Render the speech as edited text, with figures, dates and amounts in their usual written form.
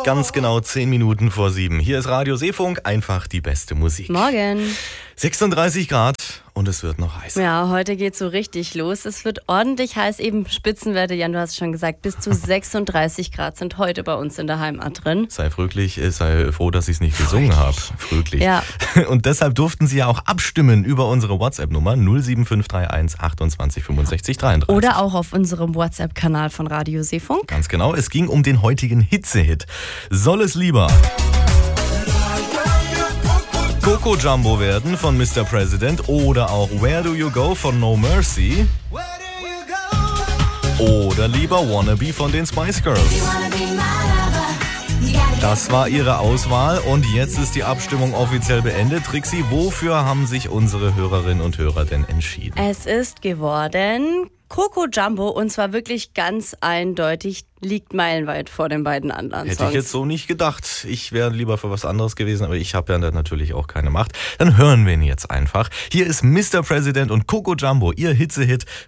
Ganz genau 10 Minuten vor 7. Hier ist Radio Seefunk, einfach die beste Musik. Morgen. 36 Grad und es wird noch heißer. Ja, heute geht's so richtig los. Es wird ordentlich heiß, eben Spitzenwerte, Jan, du hast es schon gesagt, bis zu 36 Grad sind heute bei uns in der Heimat drin. Sei froh, dass ich es nicht gesungen habe. Fröhlich. Ja. Und deshalb durften Sie ja auch abstimmen über unsere WhatsApp-Nummer 07531 28 65 33. Oder auch auf unserem WhatsApp-Kanal von Radio Seefunk. Ganz genau, es ging um den heutigen Hitze-Hit. Soll es lieber Coco Jumbo werden von Mr. President oder auch Where Do You Go von No Mercy? Oder lieber Wannabe von den Spice Girls? Das war Ihre Auswahl und jetzt ist die Abstimmung offiziell beendet. Trixi, wofür haben sich unsere Hörerinnen und Hörer denn entschieden? Es ist geworden Coco Jumbo und zwar wirklich ganz eindeutig, liegt meilenweit vor den beiden anderen Songs. Hätte ich jetzt so nicht gedacht. Ich wäre lieber für was anderes gewesen, aber ich habe ja natürlich auch keine Macht. Dann hören wir ihn jetzt einfach. Hier ist Mr. President und Coco Jumbo, ihr Hitze-Hit